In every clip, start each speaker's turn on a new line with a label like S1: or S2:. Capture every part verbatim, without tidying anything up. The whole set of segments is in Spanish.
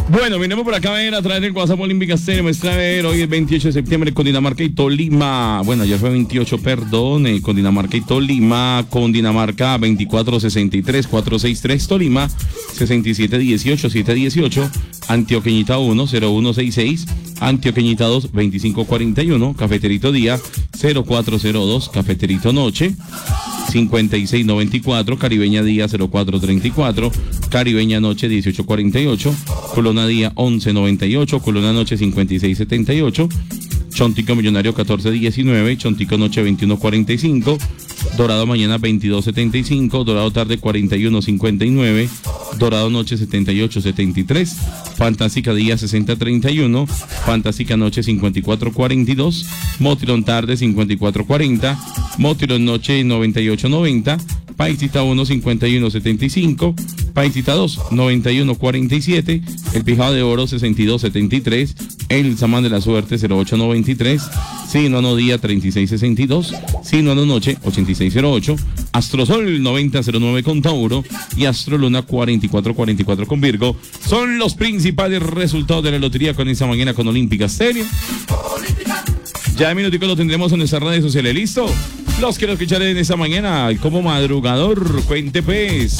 S1: Bueno, miremos por acá a ver a través del WhatsApp Olímpica Estéreo. Muestra a ver, hoy es veintiocho de septiembre con Dinamarca y Tolima. Bueno, ayer fue veintiocho, perdón, eh, con Dinamarca y Tolima. Con Dinamarca veinticuatro sesenta y tres, cuatro sesenta y tres. Tolima sesenta y siete dieciocho, siete dieciocho. Antioqueñita uno, cero uno sesenta y seis. Antioqueñita dos, veinticinco cuarenta y uno. Cafeterito Día cero cuatro cero dos. Cafeterito Noche cincuenta y seis noventa y cuatro, Caribeña Día cero cuatro treinta y cuatro, Caribeña Noche dieciocho cuarenta y ocho, Colona Día once noventa y ocho, Colona Noche cincuenta y seis setenta y ocho, Chontico Millonario catorce diecinueve, Chontico Noche veintiuno cuarenta y cinco, Dorado Mañana veintidós setenta y cinco, Dorado Tarde cuarenta y uno cincuenta y nueve, Dorado Noche setenta y ocho setenta y tres, Fantástica Día sesenta treinta y uno, Fantástica Noche cincuenta y cuatro cuarenta y dos, Motilón Tarde cincuenta y cuatro cuarenta, Motilón Noche noventa y ocho noventa, Paisita uno cincuenta y uno setenta y cinco, Paisita dos noventa y uno cuarenta y siete, El Pijado de Oro sesenta y dos setenta y tres, El Samán de la Suerte cero ocho noventa y tres, Sinoano Día treinta y seis sesenta y dos, Sinoano Noche ochenta y seis cero ocho, Astrosol noventa cero nueve con Tauro y Astroluna cuarenta y cuatro cuarenta y cuatro con Virgo. Son los principales resultados de la lotería con esta mañana con Olímpica Estéreo. Ya en minutico lo tendremos en nuestras redes sociales. ¿Listo? Los quiero escuchar en esta mañana como madrugador. Cuente pues.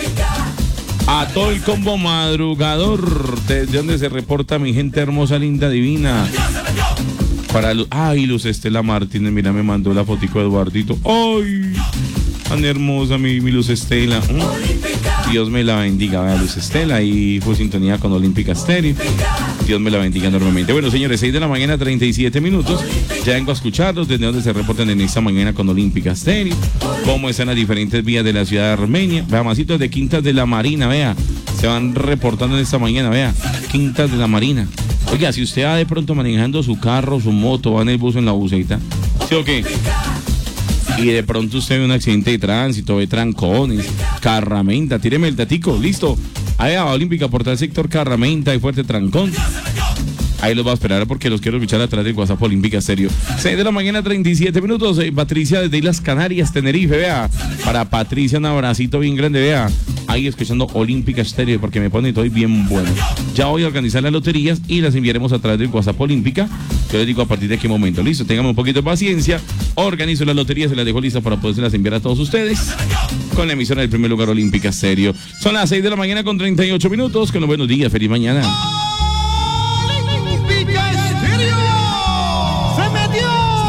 S1: A todo el combo madrugador. ¿Desde donde se reporta mi gente hermosa, linda, divina? Para Lu- Ay, Luz Estela Martínez, mira, me mandó la fotico de Eduardito. Ay, tan hermosa mi, mi Luz Estela. Mm. Dios me la bendiga, vea, Luz Estela, y fue sintonía con Olímpica Estéreo. Dios me la bendiga enormemente. Bueno, señores, seis de la mañana, treinta y siete minutos. Ya vengo a escucharlos desde donde se reportan en esta mañana con Olímpica Estéreo. Cómo están las diferentes vías de la ciudad de Armenia. Vea, masitos de Quintas de la Marina, vea. Se van reportando en esta mañana, vea. Quintas de la Marina. Oiga, si usted va de pronto manejando su carro, su moto, va en el bus, en la buseta, ¿sí o qué? Y de pronto usted ve un accidente de tránsito, ve trancones, Carramenta, tíreme el datico, listo. Ahí va Olímpica, portal sector Carramenta y fuerte trancón. Ahí los va a esperar porque los quiero escuchar atrás del WhatsApp Olímpica Estéreo. seis de la mañana, treinta y siete minutos. Eh, Patricia desde Islas Canarias, Tenerife, vea. Para Patricia, un abracito bien grande, vea. Ahí escuchando Olímpica Estéreo porque me pone todo bien bueno. Ya voy a organizar las loterías y las enviaremos a través del WhatsApp Olímpica. Yo les digo a partir de qué momento. Listo, tengamos un poquito de paciencia. Organizo las loterías, se las dejo listas para poderse enviar a todos ustedes. Con la emisora del primer lugar Olímpica Estéreo. Son las seis de la mañana con treinta y ocho minutos. Con los buenos días, feliz mañana.